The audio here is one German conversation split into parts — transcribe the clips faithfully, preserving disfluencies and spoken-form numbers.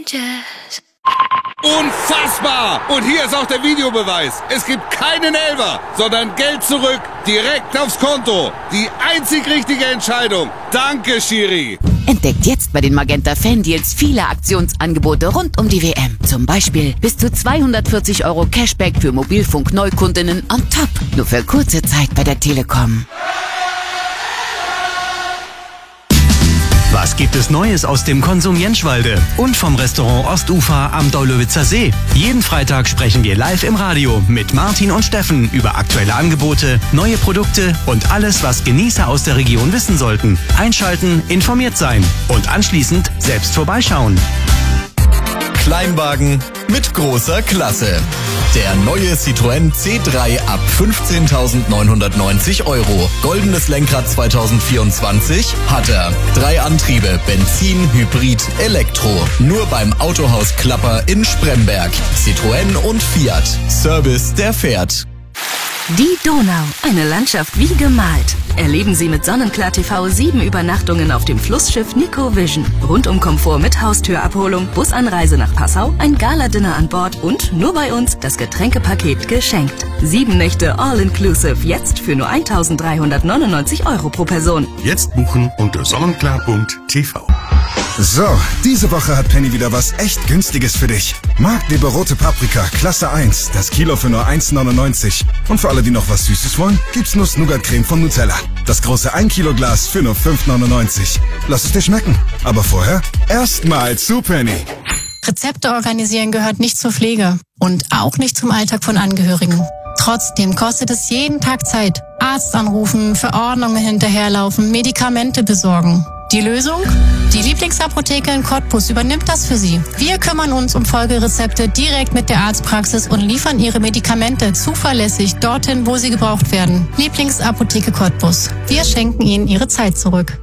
Unfassbar! Und hier ist auch der Videobeweis. Es gibt keinen Elfer, sondern Geld zurück, direkt aufs Konto. Die einzig richtige Entscheidung. Danke, Schiri. Entdeckt jetzt bei den Magenta Fan-Deals viele Aktionsangebote rund um die W M. Zum Beispiel bis zu zweihundertvierzig Euro Cashback für Mobilfunk-Neukundinnen on top. Nur für kurze Zeit bei der Telekom. Was gibt es Neues aus dem Konsum Jenschwalde und vom Restaurant Ostufer am Daulowitzer See? Jeden Freitag sprechen wir live im Radio mit Martin und Steffen über aktuelle Angebote, neue Produkte und alles, was Genießer aus der Region wissen sollten. Einschalten, informiert sein und anschließend selbst vorbeischauen. Kleinwagen mit großer Klasse. Der neue Citroën C drei ab fünfzehntausendneunhundertneunzig Euro. Goldenes Lenkrad zwanzig vierundzwanzig hat er. Drei Antriebe, Benzin, Hybrid, Elektro. Nur beim Autohaus Klapper in Spremberg. Citroën und Fiat. Service, der fährt. Die Donau, eine Landschaft wie gemalt. Erleben Sie mit Sonnenklar T V sieben Übernachtungen auf dem Flussschiff Nico Vision. Rundum Komfort mit Haustürabholung, Busanreise nach Passau, ein Gala-Dinner an Bord und nur bei uns das Getränkepaket geschenkt. Sieben Nächte All-Inclusive, jetzt für nur eintausenddreihundertneunundneunzig Euro pro Person. Jetzt buchen unter sonnenklar punkt t v. So, diese Woche hat Penny wieder was echt Günstiges für dich. Marktleber rote Paprika, Klasse eins, das Kilo für nur eins neunundneunzig. Und für alle, die noch was Süßes wollen, gibt's Nuss-Nougat-Creme von Nutella. Das große ein Kilo Glas für nur fünf neunundneunzig. Lass es dir schmecken. Aber vorher erstmal zu Penny. Rezepte organisieren gehört nicht zur Pflege und auch nicht zum Alltag von Angehörigen. Trotzdem kostet es jeden Tag Zeit. Arzt anrufen, Verordnungen hinterherlaufen, Medikamente besorgen. Die Lösung? Die Lieblingsapotheke in Cottbus übernimmt das für Sie. Wir kümmern uns um Folgerezepte direkt mit der Arztpraxis und liefern Ihre Medikamente zuverlässig dorthin, wo sie gebraucht werden. Lieblingsapotheke Cottbus. Wir schenken Ihnen Ihre Zeit zurück.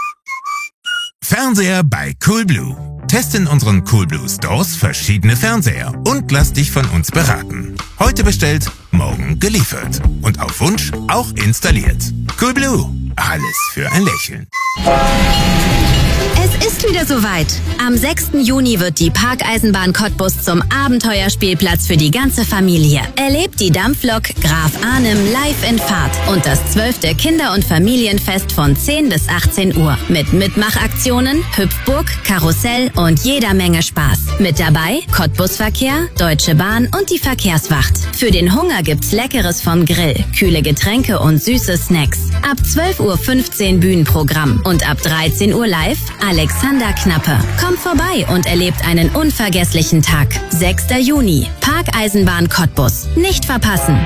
Fernseher bei Coolblue. Teste in unseren Coolblue Stores verschiedene Fernseher und lass dich von uns beraten. Heute bestellt, morgen geliefert. Und auf Wunsch auch installiert. Coolblue. Alles für ein Lächeln. Es ist wieder soweit. Am sechsten Juni wird die Parkeisenbahn Cottbus zum Abenteuerspielplatz für die ganze Familie. Erlebt die Dampflok Graf Arnim live in Fahrt und das zwölfte Kinder- und Familienfest von zehn bis achtzehn Uhr. Mit Mitmachaktionen, Hüpfburg, Karussell und jeder Menge Spaß. Mit dabei Cottbus-Verkehr, Deutsche Bahn und die Verkehrswacht. Für den Hunger gibt's Leckeres vom Grill, kühle Getränke und süße Snacks. Ab zwölf Uhr fünfzehn Bühnenprogramm und ab dreizehn Uhr live Alexander Knappe. Kommt vorbei und erlebt einen unvergesslichen Tag. sechster Juni. Parkeisenbahn Cottbus. Nicht verpassen.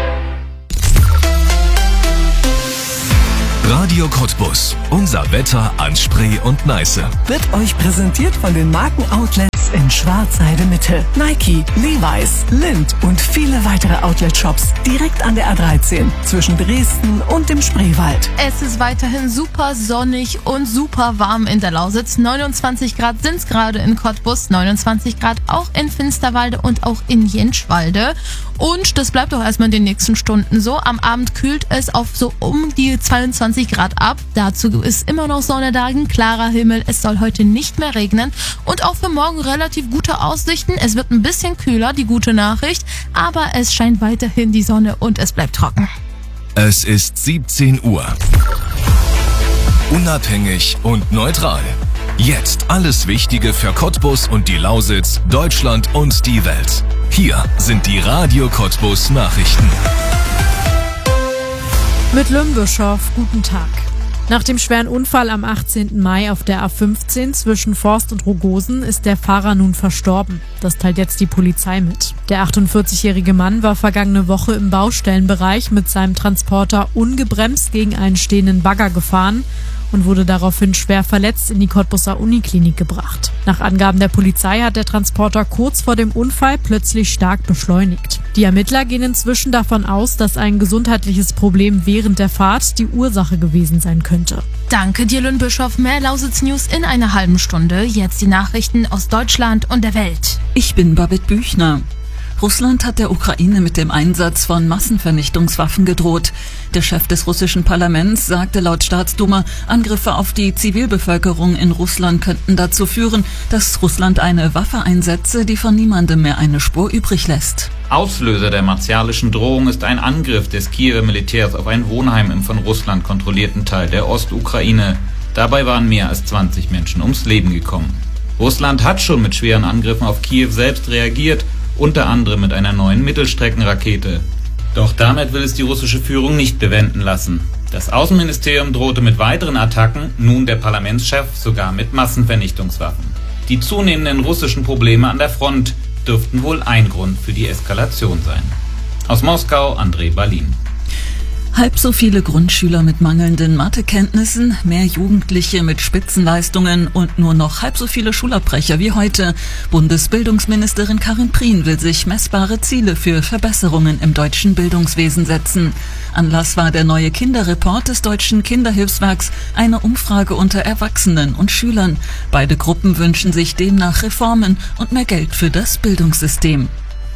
Radio Cottbus. Unser Wetter an Spree und Neiße. Wird euch präsentiert von den Markenoutlets in Schwarzheide Mitte. Nike, Levi's, Lindt und viele weitere Outlet-Shops direkt an der A dreizehn zwischen Dresden und dem Spreewald. Es ist weiterhin super sonnig und super warm in der Lausitz. neunundzwanzig Grad sind es gerade in Cottbus, neunundzwanzig Grad auch in Finsterwalde und auch in Jenschwalde. Und das bleibt auch erstmal in den nächsten Stunden so. Am Abend kühlt es auf so um die zweiundzwanzig Grad ab. Dazu ist immer noch Sonne da, ein klarer Himmel. Es soll heute nicht mehr regnen. Und auch für morgen relativ gute Aussichten. Es wird ein bisschen kühler, die gute Nachricht. Aber es scheint weiterhin die Sonne und es bleibt trocken. Es ist siebzehn Uhr. Unabhängig und neutral. Jetzt alles Wichtige für Cottbus und die Lausitz, Deutschland und die Welt. Hier sind die Radio Cottbus Nachrichten. Mit Lümbischow, guten Tag. Nach dem schweren Unfall am achtzehnten Mai auf der A fünfzehn zwischen Forst und Rogosen ist der Fahrer nun verstorben. Das teilt jetzt die Polizei mit. Der achtundvierzigjährige Mann war vergangene Woche im Baustellenbereich mit seinem Transporter ungebremst gegen einen stehenden Bagger gefahren und wurde daraufhin schwer verletzt in die Cottbuser Uniklinik gebracht. Nach Angaben der Polizei hat der Transporter kurz vor dem Unfall plötzlich stark beschleunigt. Die Ermittler gehen inzwischen davon aus, dass ein gesundheitliches Problem während der Fahrt die Ursache gewesen sein könnte. Danke dir, Lümbischow. Mehr Lausitz News in einer halben Stunde. Jetzt die Nachrichten aus Deutschland und der Welt. Ich bin Babette Büchner. Russland hat der Ukraine mit dem Einsatz von Massenvernichtungswaffen gedroht. Der Chef des russischen Parlaments sagte laut Staatsduma, Angriffe auf die Zivilbevölkerung in Russland könnten dazu führen, dass Russland eine Waffe einsetze, die von niemandem mehr eine Spur übrig lässt. Auslöser der martialischen Drohung ist ein Angriff des Kiewer Militärs auf ein Wohnheim im von Russland kontrollierten Teil der Ostukraine. Dabei waren mehr als zwanzig Menschen ums Leben gekommen. Russland hat schon mit schweren Angriffen auf Kiew selbst reagiert, unter anderem mit einer neuen Mittelstreckenrakete. Doch damit will es die russische Führung nicht bewenden lassen. Das Außenministerium drohte mit weiteren Attacken, nun der Parlamentschef sogar mit Massenvernichtungswaffen. Die zunehmenden russischen Probleme an der Front dürften wohl ein Grund für die Eskalation sein. Aus Moskau, André Balin. Halb so viele Grundschüler mit mangelnden Mathekenntnissen, mehr Jugendliche mit Spitzenleistungen und nur noch halb so viele Schulabbrecher wie heute. Bundesbildungsministerin Karin Prien will sich messbare Ziele für Verbesserungen im deutschen Bildungswesen setzen. Anlass war der neue Kinderreport des Deutschen Kinderhilfswerks, eine Umfrage unter Erwachsenen und Schülern. Beide Gruppen wünschen sich demnach Reformen und mehr Geld für das Bildungssystem.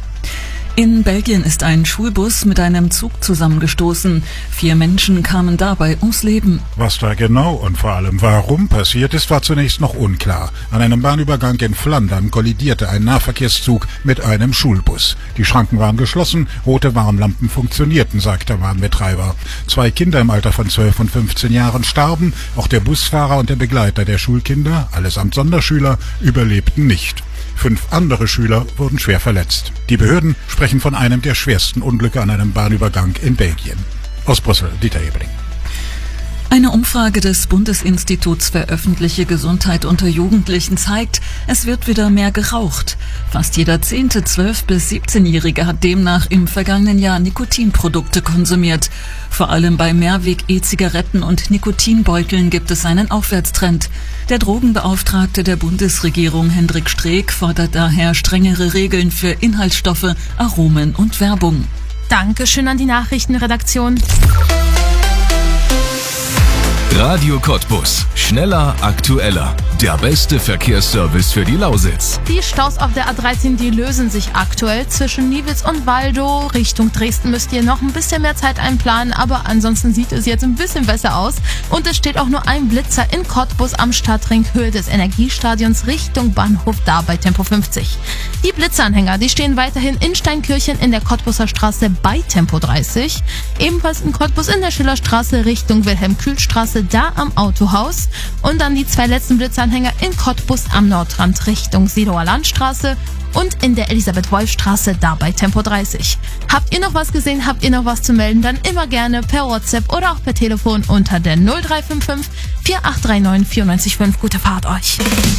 In Belgien ist ein Schulbus mit einem Zug zusammengestoßen. Vier Menschen kamen dabei ums Leben. Was da genau und vor allem warum passiert ist, war zunächst noch unklar. An einem Bahnübergang in Flandern kollidierte ein Nahverkehrszug mit einem Schulbus. Die Schranken waren geschlossen, rote Warnlampen funktionierten, sagt der Bahnbetreiber. Zwei Kinder im Alter von zwölf und fünfzehn Jahren starben. Auch der Busfahrer und der Begleiter der Schulkinder, allesamt Sonderschüler, überlebten nicht. Fünf andere Schüler wurden schwer verletzt. Die Behörden sprechen von einem der schwersten Unglücke an einem Bahnübergang in Belgien. Aus Brüssel, Dieter Ebeling. Eine Umfrage des Bundesinstituts für öffentliche Gesundheit unter Jugendlichen zeigt, es wird wieder mehr geraucht. Fast jeder zehnte zwölf- bis siebzehnjährige hat demnach im vergangenen Jahr Nikotinprodukte konsumiert. Vor allem bei Mehrweg-E-Zigaretten und Nikotinbeuteln gibt es einen Aufwärtstrend. Der Drogenbeauftragte der Bundesregierung Hendrik Streeck fordert daher strengere Regeln für Inhaltsstoffe, Aromen und Werbung. Dankeschön an die Nachrichtenredaktion. Radio Cottbus. Schneller, aktueller. Der beste Verkehrsservice für die Lausitz. Die Staus auf der A dreizehn, die lösen sich aktuell. Zwischen Niewitz und Waldow Richtung Dresden müsst ihr noch ein bisschen mehr Zeit einplanen, aber ansonsten sieht es jetzt ein bisschen besser aus. Und es steht auch nur ein Blitzer in Cottbus am Stadtring Höhe des Energiestadions Richtung Bahnhof, da bei Tempo fünfzig. Die Blitzeranhänger, die stehen weiterhin in Steinkirchen in der Cottbuser Straße bei Tempo dreißig. Ebenfalls in Cottbus in der Schillerstraße Richtung Wilhelm-Kühl-Straße, da am Autohaus. Und dann die zwei letzten Blitzeranhänger in Cottbus am Nordrand Richtung Seelower Landstraße und in der Elisabeth-Wolf-Straße, da bei Tempo dreißig. Habt ihr noch was gesehen, habt ihr noch was zu melden, dann immer gerne per WhatsApp oder auch per Telefon unter der null drei fünf fünf, vier acht drei neun, vier neun fünf. Gute Fahrt euch.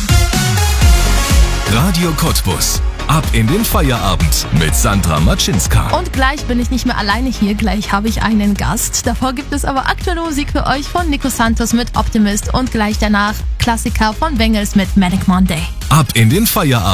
Radio Cottbus. Ab in den Feierabend mit Sandra Matschinska. Und gleich bin ich nicht mehr alleine hier, gleich habe ich einen Gast. Davor gibt es aber aktuelle Musik für euch von Nico Santos mit Optimist und gleich danach Klassiker von Bengals mit Manic Monday. Ab in den Feierabend.